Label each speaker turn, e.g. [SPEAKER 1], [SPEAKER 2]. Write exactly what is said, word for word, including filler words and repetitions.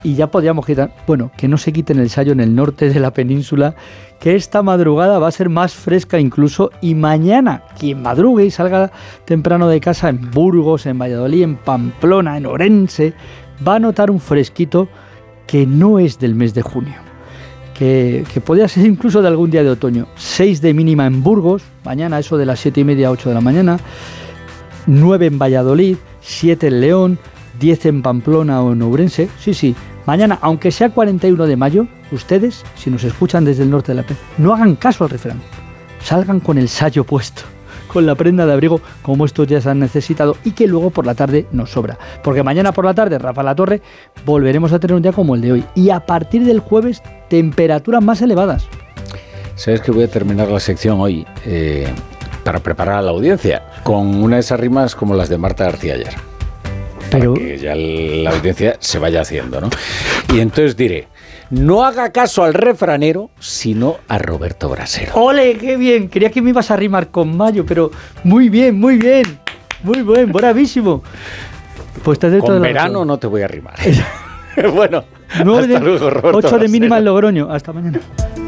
[SPEAKER 1] Y ya podríamos quitar, bueno, que no se quiten el sayo en el norte de la península, que esta madrugada va a ser más fresca incluso, y mañana quien madrugue y salga temprano de casa en Burgos, en Valladolid, en Pamplona, en Orense, va a notar un fresquito que no es del mes de junio, que, que podría ser incluso de algún día de otoño. seis de mínima en Burgos, mañana eso de las siete y media a ocho de la mañana, nueve en Valladolid, siete en León, diez en Pamplona o en Ourense, sí, sí. Mañana, aunque sea cuarenta y uno de mayo, ustedes, si nos escuchan desde el norte de la península, no hagan caso al refrán. Salgan con el sayo puesto, con la prenda de abrigo, como estos días han necesitado, y que luego por la tarde nos sobra. Porque mañana por la tarde, Rafa La Torre, volveremos a tener un día como el de hoy. Y a partir del jueves, temperaturas más elevadas.
[SPEAKER 2] Sabes que voy a terminar la sección hoy, eh, para preparar a la audiencia, con una de esas rimas como las de Marta García ayer. Pero para que ya la audiencia se vaya haciendo, ¿no? Y entonces diré, no haga caso al refranero, sino a Roberto Brasero.
[SPEAKER 1] ¡Ole, qué bien! Creía que me ibas a rimar con Mayo, pero muy bien, muy bien. Muy buen, bravísimo.
[SPEAKER 2] Pues te con verano no te voy a rimar. Bueno,
[SPEAKER 1] hasta luego, Roberto ocho de mínima en Logroño. Hasta mañana.